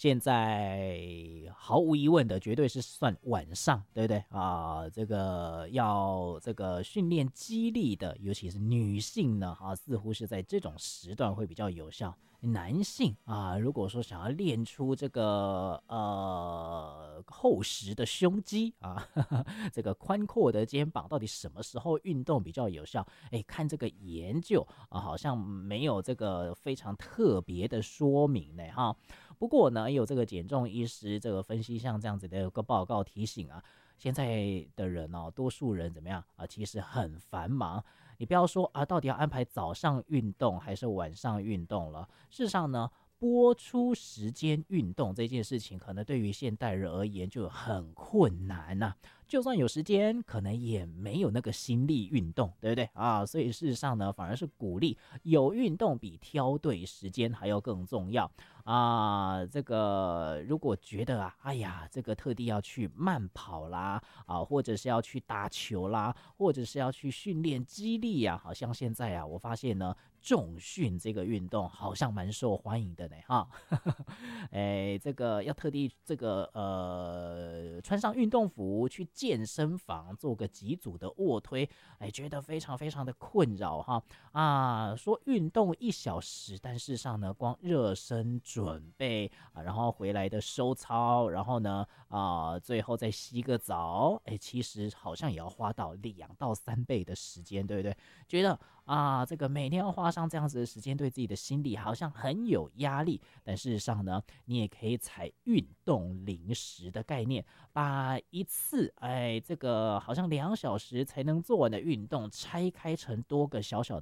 现在毫无疑问的，绝对是算晚上，对不对啊？这个要这个训练肌力的，尤其是女性呢，似乎是在这种时段会比较有效。男性啊，如果说想要练出这个厚实的胸肌啊，这个宽阔的肩膀，到底什么时候运动比较有效？看这个研究啊，好像没有这个非常特别的说明呢哈。不过呢，有这个减重医师这个分析像这样子的一个报告提醒啊，现在的人哦，多数人怎么样啊？其实很繁忙。你不要说啊，到底要安排早上运动还是晚上运动了。事实上呢，播出时间运动这件事情，可能对于现代人而言就很困难呐、就算有时间，可能也没有那个心力运动，对不对啊？所以事实上呢，反而是鼓励有运动比挑对时间还要更重要啊。这个如果觉得啊，哎呀，这个特地要去慢跑啦啊，或者是要去打球啦，或者是要去训练肌力啊，好像现在啊，我发现呢，重训这个运动好像蛮受欢迎的呢哈。这个要特地这个穿上运动服去健身房做个几组的卧推，觉得非常非常的困扰哈啊，说运动1小时，但事实上呢，光热身准备啊，然后回来的收操，然后呢最后再洗个澡，其实好像也要花到2到3倍的时间，对不对？觉得啊，这个每天要花上这样子的时间，对自己的心理好像很有压力。但事实上呢，你也可以采运动零食的概念，把一次这个好像2小时才能做完的运动拆开成多个小小